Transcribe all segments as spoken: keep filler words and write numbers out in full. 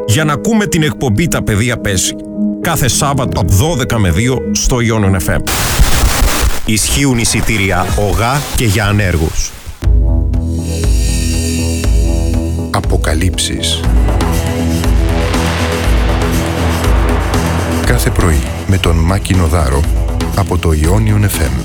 για να ακούμε την εκπομπή «Τα παιδεία πέσει» κάθε Σάββατο από δώδεκα με δύο στο Ionian εφ εμ. Ισχύουν εισιτήρια ΟΓΑ και για ανέργους. Αποκαλύψεις. Κάθε πρωί με τον Μάκη Νοδάρο από το Ionian εφ εμ.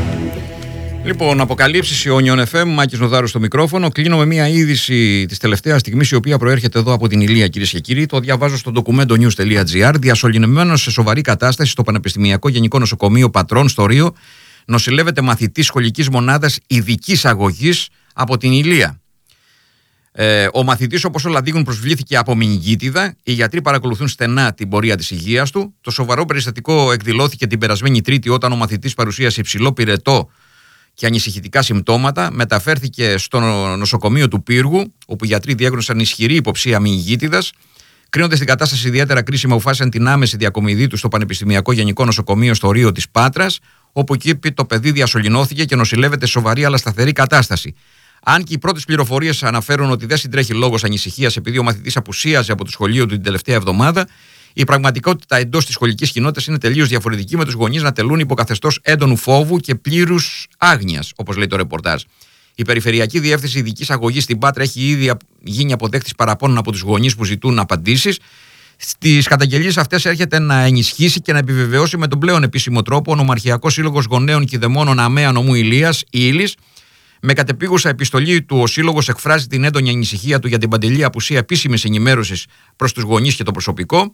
Λοιπόν, αποκαλύψεις Ionian εφ εμ, Μάκης Νοδάρου στο μικρόφωνο. Κλείνω με μια είδηση της τελευταίας στιγμής, η οποία προέρχεται εδώ από την Ηλία, κυρίες και κύριοι. Το διαβάζω στο ντοκουμέντο news τελεία τζι άρ. Διασωληνωμένος σε σοβαρή κατάσταση στο Πανεπιστημιακό Γενικό Νοσοκομείο Πατρών στο Ρίο, νοσηλεύεται μαθητής σχολικής μονάδας ειδικής αγωγής από την Ηλία. Ε, ο μαθητής, όπως όλα δείχνουν, προσβλήθηκε από μηνυγίτιδα. Οι γιατροί παρακολουθούν στενά την πορεία της υγείας του. Το σοβαρό περιστατικό εκδηλώθηκε την περασμένη Τρίτη, όταν ο μαθητής παρουσίασε υψηλό πυρετό και ανησυχητικά συμπτώματα. Μεταφέρθηκε στο νοσοκομείο του Πύργου, όπου οι γιατροί διέγνωσαν ισχυρή υποψία μηνυγίτιδας. Κρίνοντας την κατάσταση ιδιαίτερα κρίσιμα, αποφάσισαν την άμεση διακομιδή του στο Πανεπιστημιακό Γενικό Νοσοκομείο στο Ρίο της Πάτρας, όπου εκεί το παιδί διασωληνώθηκε και νοσηλεύεται σε σοβαρή αλλά σταθερή κατάσταση. Αν και οι πρώτες πληροφορίες αναφέρουν ότι δεν συντρέχει λόγος ανησυχίας επειδή ο μαθητής απουσίαζε από το σχολείο του την τελευταία εβδομάδα, η πραγματικότητα εντός της σχολικής κοινότητας είναι τελείως διαφορετική, με τους γονείς να τελούν υποκαθεστώς έντονου φόβου και πλήρους άγνοιας, όπως λέει το ρεπορτάζ. Η Περιφερειακή Διεύθυνση Ειδικής Αγωγής στην Πάτρα έχει ήδη γίνει αποδέκτης παραπώνων από τους γονείς που ζητούν απαντήσεις. Στις καταγγελίες αυτές έρχεται να ενισχύσει και να επιβεβαιώσει με τον πλέον επίσημο τρόπο ο Νομαρχιακός Σύλλογος Γονέων Κηδεμόνων ΑΜΕΑ Νομού Ηλίας, Ήλις. Με κατεπίγουσα επιστολή του, ο Σύλλογος εκφράζει την έντονη ανησυχία του για την παντελή απουσία επίσημης ενημέρωσης προς τους γονείς και το προσωπικό.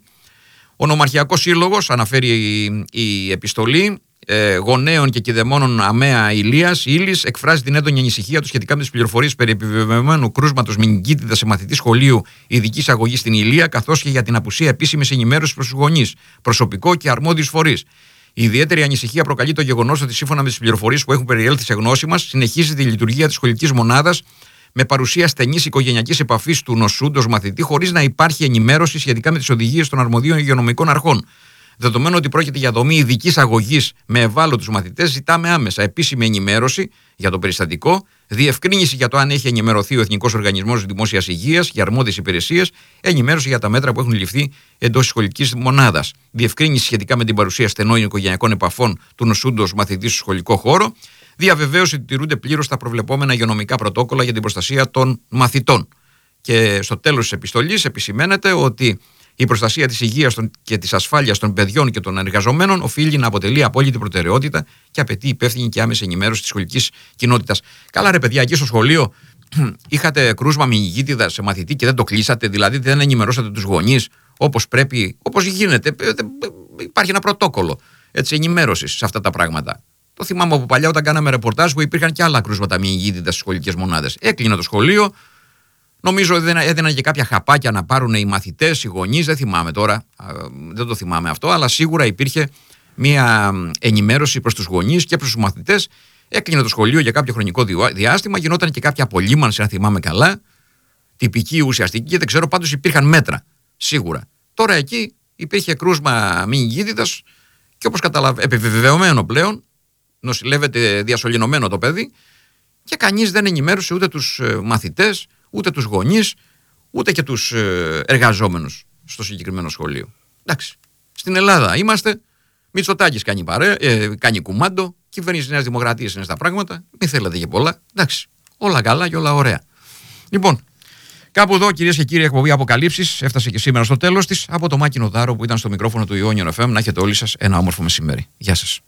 Ο Νομαρχιακός Σύλλογος, αναφέρει η, η επιστολή, ε, Γονέων και Κηδεμόνων ΑΜΕΑ Ηλίας, Ήλις, εκφράζει την έντονη ανησυχία του σχετικά με τις πληροφορίες περί επιβεβαιωμένου κρούσματος μηνυγίτιδας σε μαθητή σχολείου ειδικής αγωγής στην Ηλία, καθώς και για την απουσία επίσημης ενημέρωσης προς τους γονείς, προσωπικό και αρμόδιους φορείς. Η ιδιαίτερη ανησυχία προκαλεί το γεγονός ότι, σύμφωνα με τις πληροφορίες που έχουν περιέλθει σε γνώση μας, συνεχίζει τη λειτουργία της σχολικής μονάδας με παρουσία στενής οικογενειακής επαφής του νοσούντος μαθητή, χωρίς να υπάρχει ενημέρωση σχετικά με τις οδηγίες των αρμοδίων υγειονομικών αρχών. Δεδομένου ότι πρόκειται για δομή ειδικής αγωγής με ευάλωτους μαθητές, ζητάμε άμεσα επίσημη ενημέρωση για το περιστατικό, διευκρίνηση για το αν έχει ενημερωθεί ο Εθνικός Οργανισμός Δημόσιας Υγείας και αρμόδιες υπηρεσίες, ενημέρωση για τα μέτρα που έχουν ληφθεί εντός της σχολικής μονάδας, διευκρίνηση σχετικά με την παρουσία στενών οικογενειακών επαφών του νοσούντος μαθητή στο σχολικό χώρο, διαβεβαίωση ότι τηρούνται πλήρως τα προβλεπόμενα υγειονομικά πρωτόκολλα για την προστασία των μαθητών. Και στο τέλος της επιστολής επισημαίνεται ότι η προστασία της υγείας και της ασφάλειας των παιδιών και των εργαζομένων οφείλει να αποτελεί απόλυτη προτεραιότητα και απαιτεί υπεύθυνη και άμεση ενημέρωση της σχολικής κοινότητας. Καλά, ρε παιδιά, εκεί στο σχολείο είχατε κρούσμα μηνυγίτιδα σε μαθητή και δεν το κλείσατε, δηλαδή δεν ενημερώσατε τους γονείς όπως πρέπει, όπως γίνεται. Υπάρχει ένα πρωτόκολλο ενημέρωσης σε αυτά τα πράγματα. Το θυμάμαι από παλιά όταν κάναμε ρεπορτάζ που υπήρχαν και άλλα κρούσματα μηνυγίτιδα στις σχολικές μονάδες. Έκλεινε το σχολείο. Νομίζω ότι έδιναν και κάποια χαπάκια να πάρουν οι μαθητές, οι γονείς, δεν θυμάμαι τώρα, δεν το θυμάμαι αυτό, αλλά σίγουρα υπήρχε μια ενημέρωση προς τους γονείς και προς τους μαθητές. Έκλεινε το σχολείο για κάποιο χρονικό διάστημα, γινόταν και κάποια απολύμανση, αν θυμάμαι καλά, τυπική, ουσιαστική, δεν ξέρω, πάντως υπήρχαν μέτρα, σίγουρα. Τώρα εκεί υπήρχε κρούσμα μηνυγίτιδας και, όπως καταλαβαίνετε, επιβεβαιωμένο πλέον, νοσηλεύεται διασωληνωμένο το παιδί και κανείς δεν ενημέρωσε ούτε τους μαθητές, ούτε τους γονείς, ούτε και τους εργαζόμενους στο συγκεκριμένο σχολείο. Εντάξει, στην Ελλάδα είμαστε, Μητσοτάκης κάνει, παρέ, ε, κάνει κουμάντο, κυβέρνηση Νέας Δημοκρατίας είναι στα πράγματα, μην θέλετε και πολλά, εντάξει, όλα καλά και όλα ωραία. Λοιπόν, κάπου εδώ, κυρίες και κύριοι, εκπομπή Αποκαλύψεις έφτασε και σήμερα στο τέλος της. Από το Μάκη Νοδάρο που ήταν στο μικρόφωνο του Ionian εφ εμ, να έχετε όλοι σας ένα όμορφο μεσημέρι. Γεια σας.